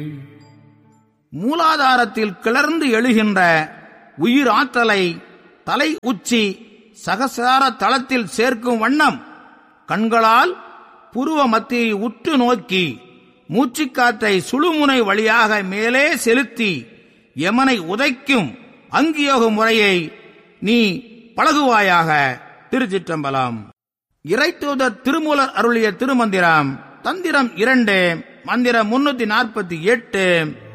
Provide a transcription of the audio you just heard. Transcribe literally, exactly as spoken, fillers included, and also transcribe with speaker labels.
Speaker 1: மூலாதாரத்தில் கிளர்ந்து எழுகின்ற உயிர் ஆற்றலை தலை உச்சி சகசார தளத்தில் சேர்க்கும் வண்ணம் கண்களால் புருவ மத்தியை உற்று நோக்கி மூச்சுக்காற்றை சுழுமுனை வழியாக மேலே செலுத்தி யமனை உதைக்கும் அங்கியோக முறையை நீ பழகுவாயாக. திருச்சிற்றம்பலம். இறைத்தூதர் திருமூலர் அருளிய திருமந்திரம் தந்திரம் இரண்டு, மந்திரம் முன்னூத்தி நாற்பத்தி எட்டு.